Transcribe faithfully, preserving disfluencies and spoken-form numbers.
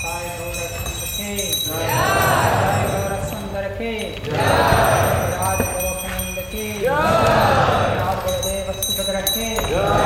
साई गौरचंद्र के साई गौरसुंदर के राज गोखनंद के राज गुरुदेव सुभद्रा के